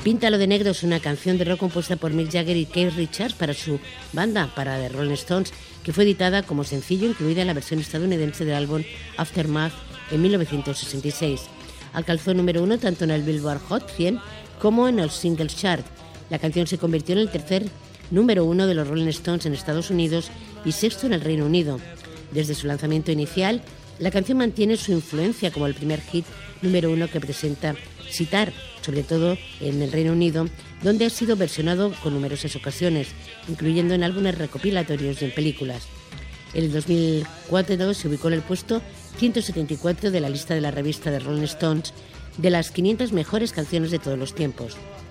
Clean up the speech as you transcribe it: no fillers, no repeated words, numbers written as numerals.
Píntalo de negro es una canción de rock compuesta por Mick Jagger y Keith Richards para su banda, para The Rolling Stones, que fue editada como sencillo, incluida en la versión estadounidense del álbum Aftermath en 1966. Alcanzó número 1 tanto en el Billboard Hot 100 como en el Singles Chart. La canción se convirtió en el tercer número 1 de los Rolling Stones en Estados Unidos y sexto en el Reino Unido. Desde su lanzamiento inicial, la canción mantiene su influencia como el primer hit número 1 que presenta Sitar, sobre todo en el Reino Unido, donde ha sido versionado con numerosas ocasiones, incluyendo en álbumes recopilatorios y en películas. En el 2004 se ubicó en el puesto 174 de la lista de la revista de Rolling Stones de las 500 mejores canciones de todos los tiempos.